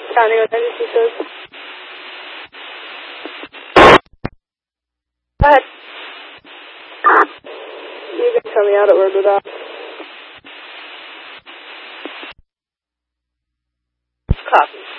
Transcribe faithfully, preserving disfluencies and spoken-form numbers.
打那个单机汽车。哎，you can tell me how to order that. Copy.